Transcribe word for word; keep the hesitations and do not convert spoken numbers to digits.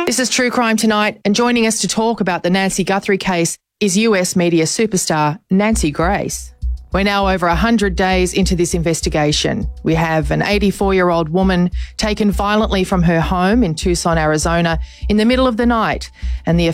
This is True Crime Tonight, and joining us to talk about the Nancy Guthrie case is U S media superstar Nancy Grace. We're now over one hundred days into this investigation. We have an eighty-four-year-old woman taken violently from her home in Tucson, Arizona, in the middle of the night, and the